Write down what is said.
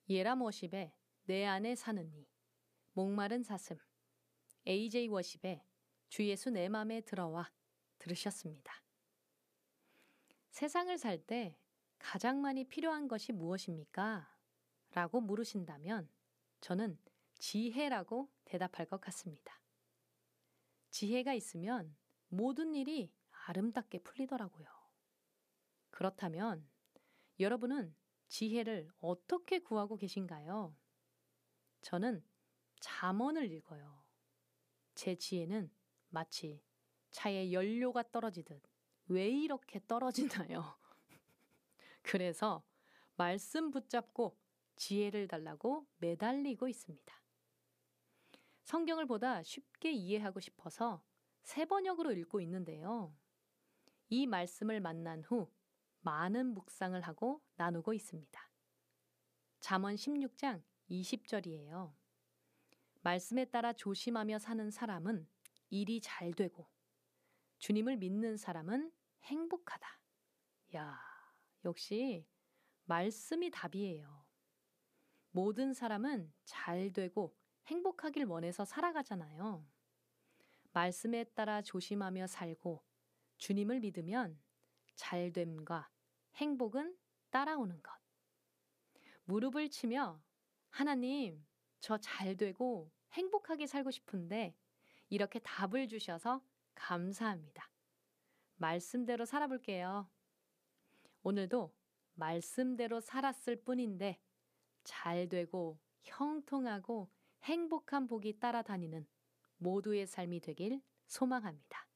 예람 워십의 내 안에 사는 이, 목마른 사슴, AJ 워십의 주 예수 내 맘에 들어와 들으셨습니다. 세상을 살 때 가장 많이 필요한 것이 무엇입니까? 라고 물으신다면 저는 지혜라고 대답할 것 같습니다. 지혜가 있으면 모든 일이 아름답게 풀리더라고요. 그렇다면 여러분은 지혜를 어떻게 구하고 계신가요? 저는 잠언을 읽어요. 제 지혜는 마치 차에 연료가 떨어지듯 왜 이렇게 떨어지나요? 그래서 말씀 붙잡고 지혜를 달라고 매달리고 있습니다. 성경을 보다 쉽게 이해하고 싶어서 새 번역으로 읽고 있는데요. 이 말씀을 만난 후 많은 묵상을 하고 나누고 있습니다. 잠언 16장 20절이에요. 말씀에 따라 조심하며 사는 사람은 일이 잘 되고 주님을 믿는 사람은 행복하다. 야, 역시 말씀이 답이에요. 모든 사람은 잘 되고 행복하길 원해서 살아가잖아요. 말씀에 따라 조심하며 살고 주님을 믿으면 잘됨과 행복은 따라오는 것. 무릎을 치며 하나님, 저 잘 되고 행복하게 살고 싶은데 이렇게 답을 주셔서 감사합니다. 말씀대로 살아볼게요. 오늘도 말씀대로 살았을 뿐인데 잘 되고 형통하고 행복한 복이 따라다니는 모두의 삶이 되길 소망합니다.